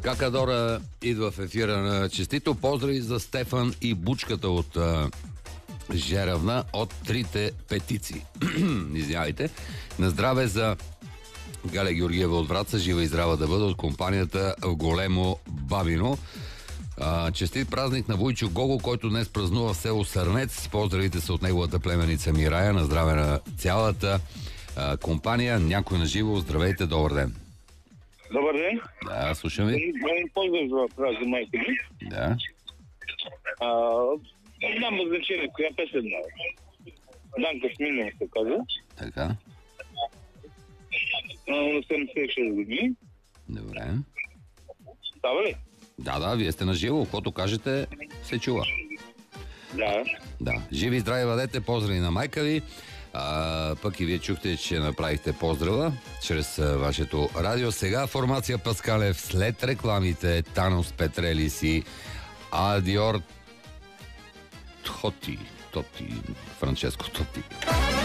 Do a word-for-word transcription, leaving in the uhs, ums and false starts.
Какадора идва в ефира на Честито. Поздрави за Стефан и Бучката от а, Жеравна от трите петици. Извинявайте. На здраве за Галя Георгиева от Враца. Жива и здрава да бъде от компанията в Големо Бабино. А, честит празник на Войчо Гого, който днес празнува в село Сърнец. Поздравите са от неговата племеница Мирая. На здраве на цялата а, компания. Някой на живо. Здравейте, добър ден. Добър ден. Да, слушам ви. Поздрав за празник за майка ми. Да. А, няма значение коя песен. Данка Сминова се казва. Така. А, на седемдесет и шест години. Добре. Става ли? Да, да, вие сте на живо. Каквото кажете, се чува. Да. Да. Живи и здрави бъдете. Поздрави на майка ви. А, пък и вие чухте, че направихте поздрава чрез а, вашето радио. Сега формация Паскалев след рекламите Танос Петрелис и Адиор Тоти. Тоти. Франческо Тоти.